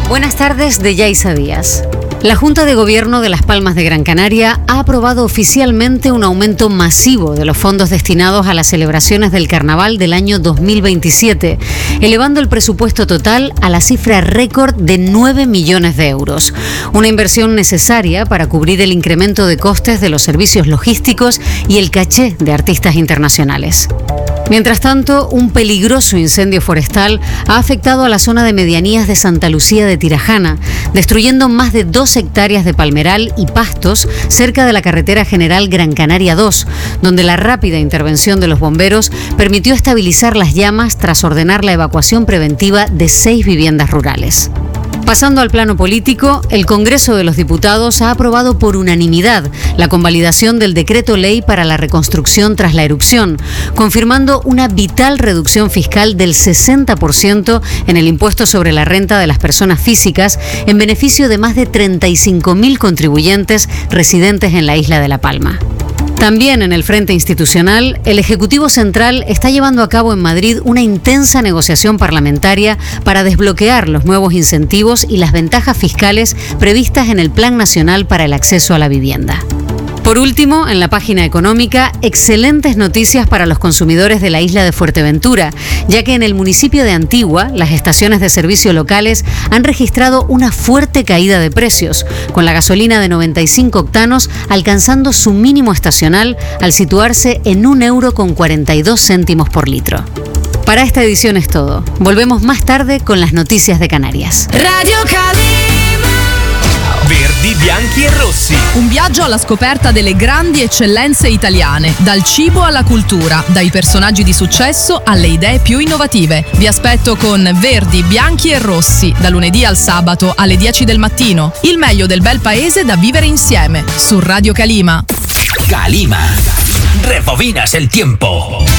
Buenas tardes de Yaisa Díaz. La Junta de Gobierno de Las Palmas de Gran Canaria ha aprobado oficialmente un aumento masivo de los fondos destinados a las celebraciones del Carnaval del año 2027, elevando el presupuesto total a la cifra récord de 9 millones de euros. Una inversión necesaria para cubrir el incremento de costes de los servicios logísticos y el caché de artistas internacionales. Mientras tanto, un peligroso incendio forestal ha afectado a la zona de medianías de Santa Lucía de Tirajana, destruyendo más de 2 hectáreas de palmeral y pastos cerca de la carretera general Gran Canaria 2, donde la rápida intervención de los bomberos permitió estabilizar las llamas tras ordenar la evacuación preventiva de 6 viviendas rurales. Pasando al plano político, el Congreso de los Diputados ha aprobado por unanimidad la convalidación del decreto ley para la reconstrucción tras la erupción, confirmando una vital reducción fiscal del 60% en el impuesto sobre la renta de las personas físicas en beneficio de más de 35.000 contribuyentes residentes en la isla de La Palma. También en el frente institucional, el Ejecutivo Central está llevando a cabo en Madrid una intensa negociación parlamentaria para desbloquear los nuevos incentivos y las ventajas fiscales previstas en el Plan Nacional para el Acceso a la Vivienda. Por último, en la página económica, excelentes noticias para los consumidores de la isla de Fuerteventura, ya que en el municipio de Antigua, las estaciones de servicio locales han registrado una fuerte caída de precios, con la gasolina de 95 octanos alcanzando su mínimo estacional al situarse en 1,42 € por litro. Para esta edición es todo. Volvemos más tarde con las noticias de Canarias. Radio Calima. Verdi, bianchi e rossi. Un viaggio alla scoperta delle grandi eccellenze italiane, dal cibo alla cultura, dai personaggi di successo alle idee più innovative. Vi aspetto con Verdi, bianchi e rossi, da lunedì al sabato alle 10 del mattino. Il meglio del bel paese da vivere insieme, su Radio Calima. Calima. Rebobinas el tiempo.